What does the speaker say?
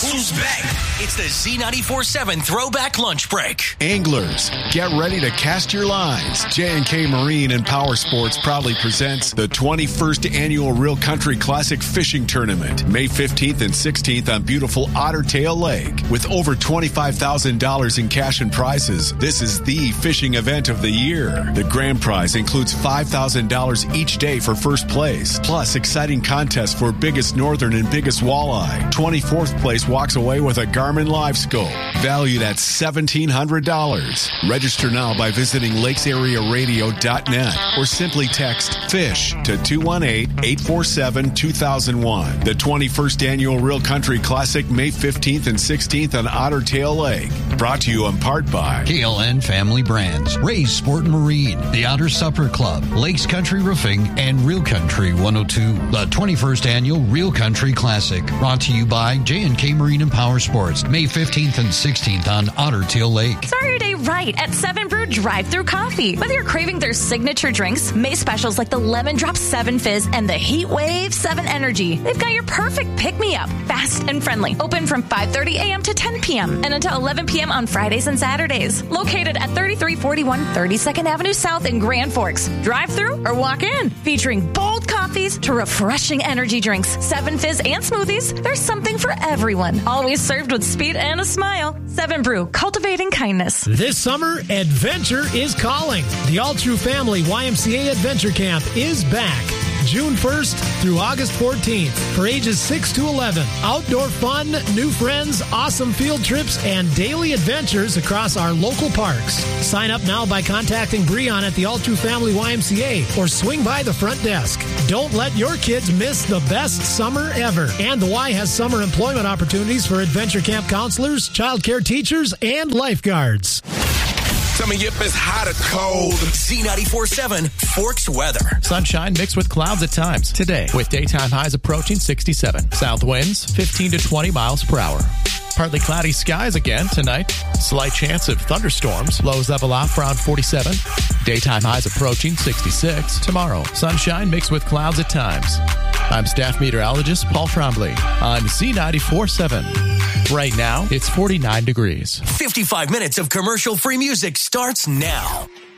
who's back? It's the Z94.7 Throwback Lunch Break. Anglers, get ready to cast your lines. J&K Marine and Power Sports proudly presents the 21st Annual Real Country Classic Fishing Tournament, May 15th and 16th on beautiful Otter Tail Lake. With over $25,000 in cash and prizes, this is the fishing event of the year. The grand prize includes $5,000 each day for first place, plus exciting contests for biggest northern and biggest walleye. 24th place walks away with a Garmin Live Scope, valued at $1,700. Register now by visiting lakesarearadio.net or simply text FISH to 218-847-2001. The 21st Annual Real Country Classic, May 15th and 16th on Otter Tail Lake. Brought to you in part by KLN Family Brands, Ray's Sport and Marine, the Otter Supper Club, Lakes Country Roofing, and Real Country 102. The 21st Annual Real Country Classic, brought to you by J&K Marine and Power Sports, May 15th and 16th on Otter Tail Lake. Start your day right at 7 Brew Drive-Thru Coffee. Whether you're craving their signature drinks, May specials like the Lemon Drop 7 Fizz and the Heat Wave 7 Energy, they've got your perfect pick-me-up, fast and friendly. Open from 5:30 a.m. to 10 p.m. and until 11 p.m. on Fridays and Saturdays. Located at 3341 32nd Avenue South in Grand Forks. Drive-thru or walk in. Featuring bold coffees to refreshing energy drinks, 7 Fizz and smoothies, there's something for everyone. Always served with speed and a smile. 7 Brew, cultivating kindness. This summer, adventure is calling. The All True Family YMCA Adventure Camp is back. June 1st through August 14th for ages 6 to 11. Outdoor fun, new friends, awesome field trips, and daily adventures across our local parks. Sign up now by contacting Breon at the All True Family YMCA or swing by the front desk. Don't let your kids miss the best summer ever. And the Y has summer employment opportunities for adventure camp counselors, child care teachers, and lifeguards. Tell me if it's hot or cold. Z94.7 Forks weather. Sunshine mixed with clouds at times today, with daytime highs approaching 67. South winds 15 to 20 miles per hour. Partly cloudy skies again tonight. Slight chance of thunderstorms. Lows level off around 47. Daytime highs approaching 66. Tomorrow, sunshine mixed with clouds at times. I'm staff meteorologist Paul Trombley on Z94.7. Right now, it's 49 degrees. 55 minutes of commercial-free music starts now.